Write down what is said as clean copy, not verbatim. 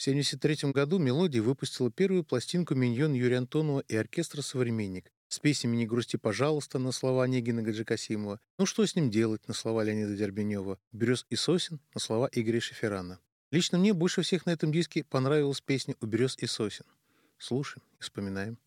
1973 году «Мелодия» выпустила первую пластинку «Миньон» Юрия Антонова и оркестра «Современник» с песнями «Не грусти, пожалуйста» на слова Онегина Гаджикасимова, «Ну что с ним делать» на слова Леонида Дербенева, «Берез и сосен» на слова Игоря Шеферана. Лично мне больше всех на этом диске понравилась песня «У берез и сосен». Слушаем и вспоминаем.